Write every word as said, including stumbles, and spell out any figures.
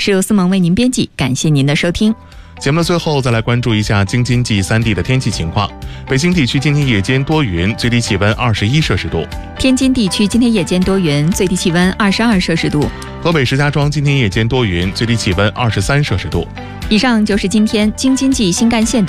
是由思萌为您编辑，感谢您的收听。 节目的最后，再来关注一下京津冀三地的天气情况。北京地区今天夜间多云，最低气温二十一摄氏度； 天津地区今天夜间多云，最低气温二十二摄氏度； 河北石家庄今天夜间多云，最低气温二十三摄氏度。 以上就是今天京津冀新干线的